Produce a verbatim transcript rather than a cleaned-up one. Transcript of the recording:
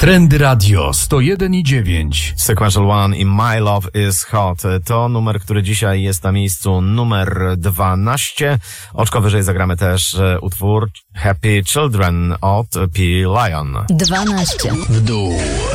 Trendy Radio sto jeden i dziewięć. Sequential One i My Love Is Hot. To numer, który dzisiaj jest na miejscu numer dwanaście. Oczko wyżej zagramy też utwór Happy Children od P. Lion. dwanaście. W dół.